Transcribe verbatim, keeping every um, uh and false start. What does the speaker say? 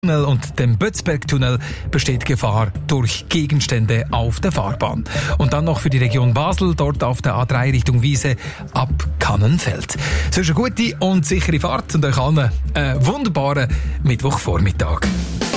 und dem Bötzbergtunnel besteht Gefahr durch Gegenstände auf der Fahrbahn. Und dann noch für die Region Basel, dort auf der A drei Richtung Wiese ab Kannenfeld. So ist eine gute und sichere Fahrt und euch allen einen wunderbaren Mittwochvormittag.